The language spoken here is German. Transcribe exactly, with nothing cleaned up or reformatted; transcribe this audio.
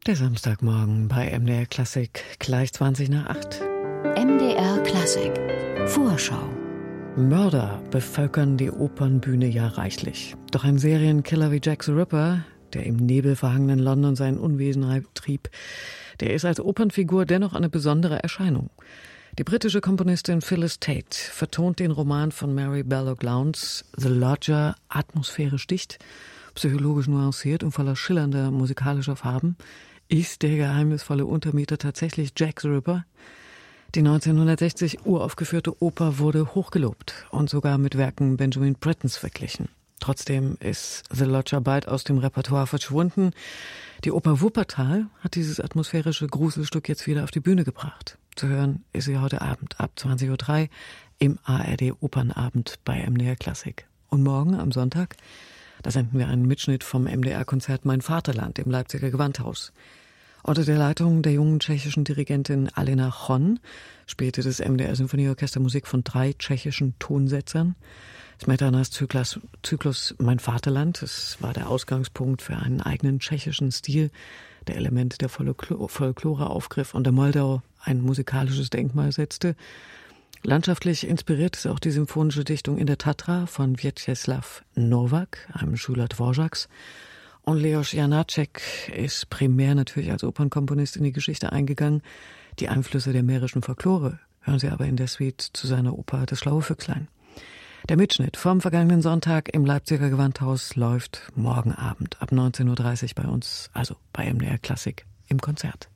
Der Samstagmorgen bei M D R Klassik, gleich zwanzig nach acht. M D R Klassik Vorschau. Mörder bevölkern die Opernbühne ja reichlich. Doch ein Serienkiller wie Jack the Ripper, der im nebelverhangenen London sein Unwesen trieb, der ist als Opernfigur dennoch eine besondere Erscheinung. Die britische Komponistin Phyllis Tate vertont den Roman von Mary Balogh Lowndes The Lodger atmosphärisch dicht, psychologisch nuanciert und voller schillernder musikalischer Farben. Ist der geheimnisvolle Untermieter tatsächlich Jack the Ripper? Die neunzehnhundertsechzig uraufgeführte Oper wurde hochgelobt und sogar mit Werken Benjamin Brittens verglichen. Trotzdem ist The Lodger bald aus dem Repertoire verschwunden. Die Oper Wuppertal hat dieses atmosphärische Gruselstück jetzt wieder auf die Bühne gebracht. Zu hören ist sie heute Abend ab zwanzig Uhr drei im A R D Opernabend bei M D R Klassik. Und morgen am Sonntag, da senden wir einen Mitschnitt vom M D R-Konzert Mein Vaterland im Leipziger Gewandhaus. Unter der Leitung der jungen tschechischen Dirigentin Alena Chon spielte das M D R-Symphonieorchester Musik von drei tschechischen Tonsetzern. Smetanas Zyklus, Zyklus Mein Vaterland, das war der Ausgangspunkt für einen eigenen tschechischen Stil, der Elemente der Folklore aufgriff und der Moldau ein musikalisches Denkmal setzte. Landschaftlich inspiriert ist auch die symphonische Dichtung In der Tatra von Vjatcheslav Novak, einem Schüler Dvořáks. Und Leos Janáček ist primär natürlich als Opernkomponist in die Geschichte eingegangen. Die Einflüsse der mährischen Folklore hören Sie aber in der Suite zu seiner Oper Das schlaue Füchslein. Der Mitschnitt vom vergangenen Sonntag im Leipziger Gewandhaus läuft morgen Abend ab neunzehn Uhr dreißig bei uns, also bei M D R Klassik im Konzert.